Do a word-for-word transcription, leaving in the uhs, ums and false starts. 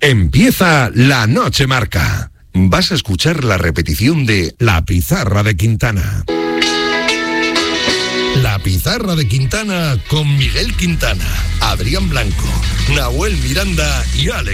Empieza La Noche Marca. Vas a escuchar la repetición de La Pizarra de Quintana. La Pizarra de Quintana con Miguel Quintana, Adrián Blanco, Nahuel Miranda y Alex